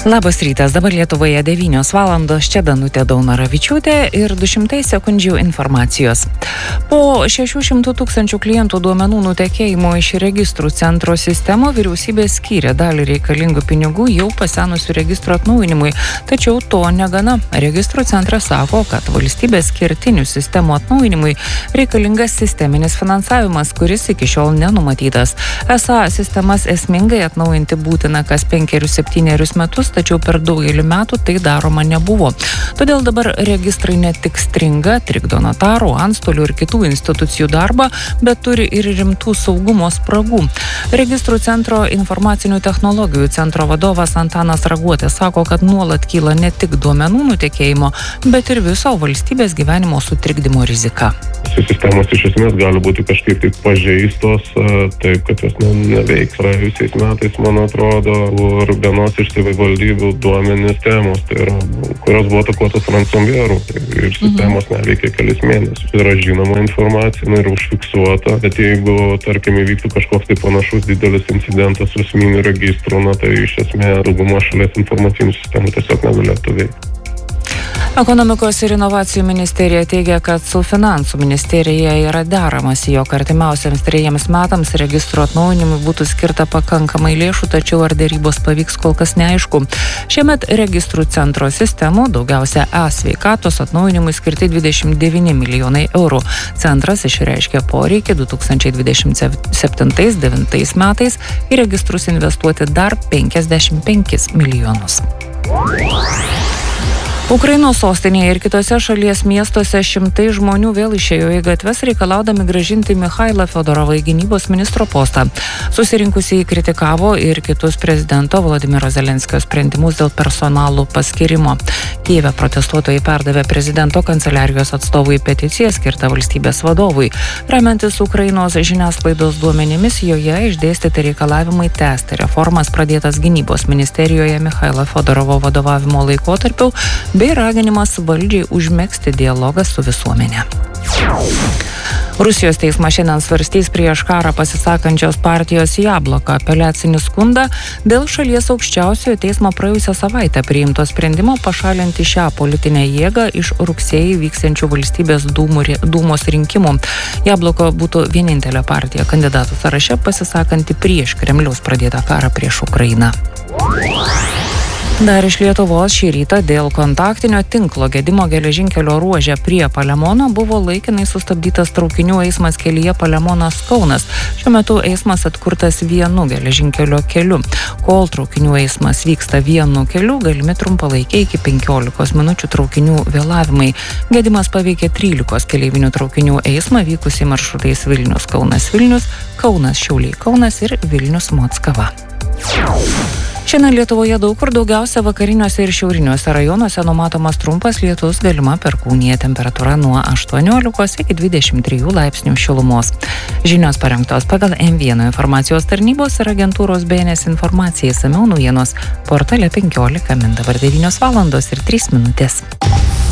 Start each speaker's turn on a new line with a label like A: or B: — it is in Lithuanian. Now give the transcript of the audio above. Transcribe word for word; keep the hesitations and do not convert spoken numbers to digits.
A: Labas rytas, dabar Lietuvoje devynios valandos, čia Danutė Daunaravičiūtė ir du šimtai sekundžių informacijos. Po šešių šimtų tūkstančių klientų duomenų nutekėjimo iš registrų centro sistemo vyriausybė skyrė dalį reikalingų pinigų jau pasenusių registrų atnaujinimui, tačiau to negana. Registrų centras sako, kad valstybės kertinių sistemų atnaujinimui reikalingas sisteminis finansavimas, kuris iki šiol nenumatytas. Esą sistemas esmingai atnaujinti būtina kas penkerius septynerius metus, tačiau per daugelį metų tai daroma nebuvo. Todėl dabar registrai ne tik stringa, trikdo notarų, antstolių ir kitų institucijų darbą, bet turi ir rimtų saugumo spragų. Registrų centro informacinių technologijų centro vadovas Antanas Raguotė sako, kad nuolat kyla ne tik duomenų nutekėjimo, bet ir viso valstybės gyvenimo sutrikdymo rizika.
B: Sistemos iš esmės gali būti kažkaip taip pažeistos, taip kad jos neveiks. Praėjusiais metais, man atrodo, ir vienos iš savivaldybių duomenys temos, tai yra, kurios buvo atakuotos ransomware ir sistemos mhm. neveikia kelis mėnesius. Yra žinoma informacija, yra užfiksuota, bet jeigu, tarkim, įvyktų kažkoks tai panašus didelis incidentas su esminiu registru, na, tai iš esmės dauguma šalies informacinių sistemų tiesiog negalėtų veikti.
A: Ekonomikos ir inovacijų ministerija teigia, kad su finansų ministerija yra deramasi, jog artimiausiams trejiems metams registrų atnaujinimui būtų skirta pakankamai lėšų, tačiau ar dėrybos pavyks kol kas neaišku. Šiemet registrų centro sistemų, daugiausia e-sveikatos atnaujinimui skirti dvidešimt devyni milijonai eurų. Centras išreiškė poreikį du tūkstančiai dvidešimt septintais devintais metais į registrus investuoti dar penkiasdešimt penkis milijonus. Ukrainos sostinėje ir kitose šalies miestuose šimtai žmonių vėl išėjo į gatves reikalaudami grąžinti Michailą Fiodorovą į gynybos ministro postą. Susirinkusieji kritikavo ir kitus prezidento Volodymyro Zelenskio sprendimus dėl personalų paskirimo. Kijeve protestuotojai perdavė prezidento kanceliarijos atstovui peticiją skirtą valstybės vadovui. Remiantis Ukrainos žiniasklaidos duomenimis, joje išdėstyti reikalavimai tęsti reformas pradėtas gynybos ministerijoje Michailo Fiodorovo vadovavimo laikotarpiu, bei raginimas valdžiai užmegzti dialogą su visuomenė. Rusijos teismas šiandien svarstys prieš karą pasisakančios partijos Jabloko apeliacinį skundą dėl šalies aukščiausiojo teismo praėjusią savaitę priimto sprendimo pašalinti šią politinę jėgą iš rugsėjį vyksiančių valstybės dūmų, dūmos rinkimų. Jabloko būtų vienintelė partija kandidatų sąraše pasisakanti prieš Kremliaus pradėtą karą prieš Ukrainą. Dar iš Lietuvos šį rytą dėl kontaktinio tinklo gedimo geležinkelio ruože prie Palemono buvo laikinai sustabdytas traukinių eismas kelyje Palemonas-Kaunas. Šiuo metu eismas atkurtas vienu geležinkelio keliu. Kol traukinių eismas vyksta vienu keliu, galimi trumpalaikiai iki penkiolikos minučių traukinių vėlavimai. Gedimas paveikė trylikos keleivinių traukinių eismą vykusį maršrutais Vilnius-Kaunas-Vilnius, Kaunas-Šiauliai-Kaunas ir Vilnius-Mockava. Šiandien Lietuvoje daug kur daugiausia vakariniuose ir šiauriniuose rajonuose numatomas trumpas lietus, galima perkūnija, temperatūra nuo aštuoniolikos iki dvidešimt trijų laipsnių šilumos. Žinios parengtos pagal M vienas informacijos tarnybos ir agentūros B N S informacija, išsamiau naujienos portale penkiolika min, dabar devynios valandos ir trys minutės.